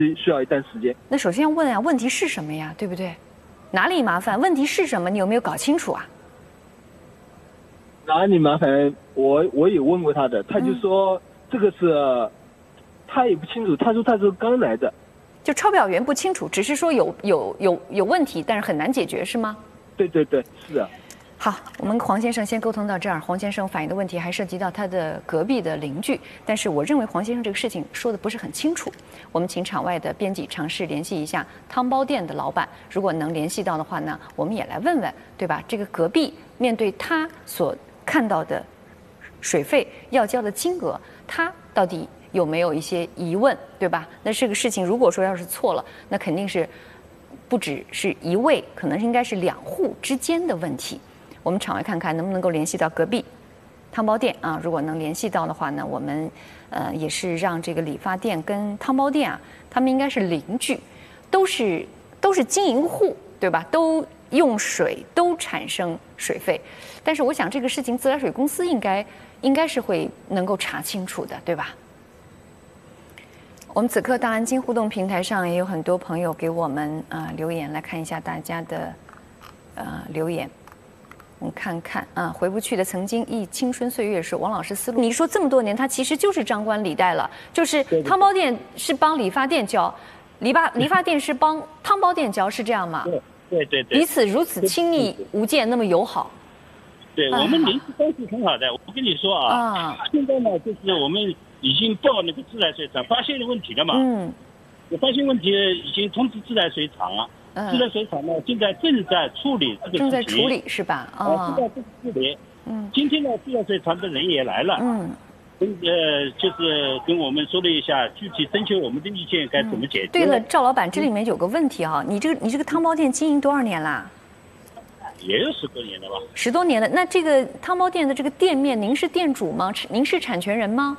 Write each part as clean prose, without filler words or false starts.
需要一段时间。 那首先要问啊，问题是什么呀？对不对？哪里麻烦？问题是什么？你有没有搞清楚啊？ 哪里麻烦？我也问过他的，他就说这个是，他也不清楚。他说他是刚来的， 就抄表员不清楚，只是说有问题，但是很难解决，是吗？ 对，是的。 好，我们黄先生先沟通到这儿。黄先生反映的问题还涉及到他的隔壁的邻居，但是我认为黄先生这个事情说的不是很清楚。我们请场外的编辑尝试联系一下汤包店的老板，如果能联系到的话呢，我们也来问问，对吧？这个隔壁面对他所看到的水费要交的金额，他到底有没有一些疑问，对吧？那这个事情如果说要是错了，那肯定是不只是一位，可能应该是两户之间的问题。我们场外看看能不能够联系到隔壁汤包店啊？如果能联系到的话呢，我们也是让这个理发店跟汤包店啊，他们应该是邻居，都是经营户，对吧？都用水，都产生水费。但是我想这个事情自来水公司应该是会能够查清楚的，对吧？我们此刻大蓝鲸互动平台上也有很多朋友给我们留言，来看一下大家的留言。我们看看啊，回不去的曾经忆青春岁月是王老师思路。你说这么多年，他其实就是张冠李戴了，就是汤包店是帮理发店交，理发店是帮汤包店交，是这样吗？ 对， 彼此如此亲密无间，那么友好。 对，我们邻居关系很好的。我跟你说啊，现在呢，就是我们已经报那个自来水厂，发现了问题了嘛。我发现问题已经通知自来水厂了。自来水厂呢，现在正在处理这个事情。 正在处理是吧？ 正在处理。今天呢，自来水厂的人也来了。就是跟我们说了一下，具体征求我们的意见该怎么解决。 对了，赵老板，这里面有个问题啊，你这个汤包店经营多少年啦？ 也有10多年了吧。 10多年了，那这个汤包店的这个店面，您是店主吗？您是产权人吗？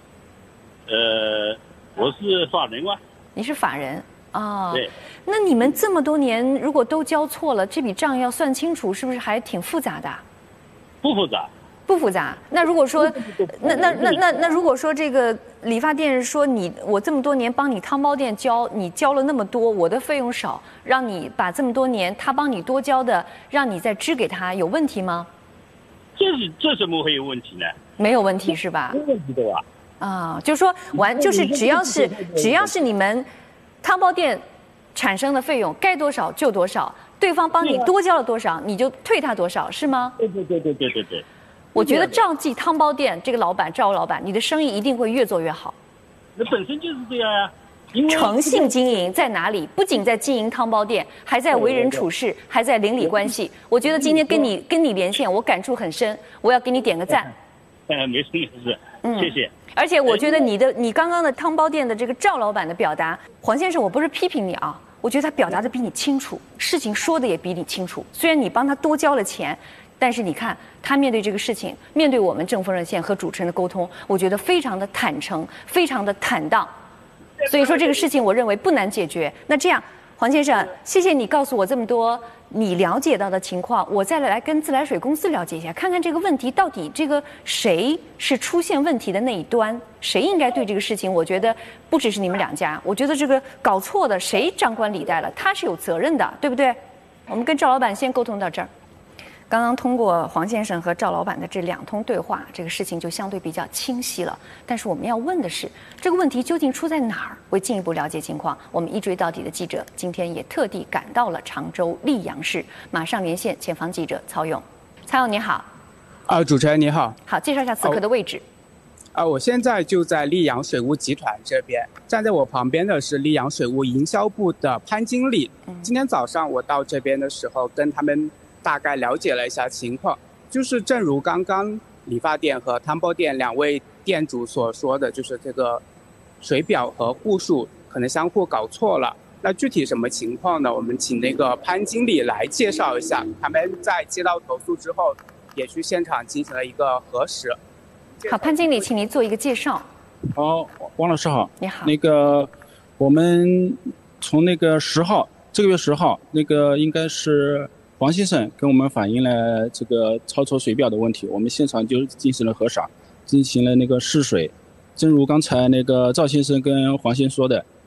我是法人啊。 你是法人啊？ 对。 那你们这么多年，如果都交错了，这笔账要算清楚，是不是还挺复杂的？ 不复杂。 不复杂。那如果说，那如果说这个理发店说我这么多年帮你汤包店交，你交了那么多，我的费用少，让你把这么多年他帮你多交的，让你再支给他，有问题吗？ 这怎么会有问题呢？ 没有问题是吧？ 没问题的吧？ 啊，就是说就是只要是你们汤包店产生的费用该多少就多少，对方帮你多交了多少，你就退他多少，是吗？ 对。 我觉得照记汤包店这个赵老板，你的生意一定会越做越好。 那本身就是这样呀。 诚信经营在哪里？不仅在经营汤包店，还在为人处事，还在邻里关系。我觉得今天跟你连线，我感触很深，我要给你点个赞。 没事，谢谢。 而且我觉得你刚刚的汤包店的这个赵老板的表达，黄先生，我不是批评你啊，我觉得他表达的比你清楚，事情说的也比你清楚。虽然你帮他多交了钱，但是你看他面对这个事情，面对我们正风热线和主持人的沟通，我觉得非常的坦诚，非常的坦荡。所以说这个事情我认为不难解决。那这样，黄先生，谢谢你告诉我这么多你了解到的情况，我再来跟自来水公司了解一下，看看这个问题到底这个谁是出现问题的那一端，谁应该对这个事情，我觉得不只是你们两家，我觉得这个搞错的谁张冠李戴了，他是有责任的，对不对？我们跟赵老板先沟通到这儿。刚刚通过黄先生和赵老板的这2通对话，这个事情就相对比较清晰了。但是我们要问的是，这个问题究竟出在哪儿？为进一步了解情况，我们一追到底的记者今天也特地赶到了常州溧阳市，马上连线前方记者曹勇。曹勇你好。 主持人你好。 好，介绍一下此刻的位置。 我现在就在溧阳水务集团这边，站在我旁边的是溧阳水务营销部的潘经理。今天早上我到这边的时候，跟他们大概了解了一下情况，就是正如刚刚理发店和汤包店2位店主所说的，就是这个水表和户数可能相互搞错了。那具体什么情况呢？我们请那个潘经理来介绍一下。他们在接到投诉之后，也去现场进行了一个核实。 好，潘经理，请您做一个介绍。 好，王老师好。 你好。 那个我们从那个这个月10号，那个应该是黄先生跟我们反映了这个超抽水表的问题，我们现场就进行了核查，进行了那个试水。正如刚才那个赵先生跟黄先生说的，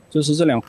就是这两户